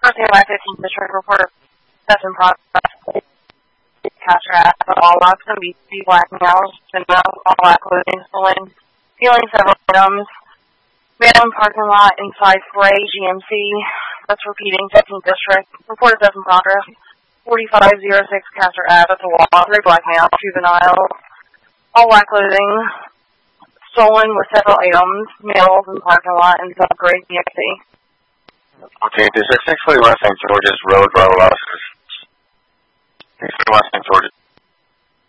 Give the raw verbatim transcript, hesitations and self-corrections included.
First day of my fifteenth district report that's in progress. Capture at all locks and B C black males and now all black clothing stolen. Stealing several items. Man parking lot inside Gray G M C. That's repeating fifteenth district. Report that's in progress. forty-five oh six Castor Ave at the wall. Three black males, juvenile. All black clothing. Stolen with several items. Males in parking lot inside Gray G M C. Okay, District six forty-one Saint George's Road, Bravo Officers. six forty-one Saint George's.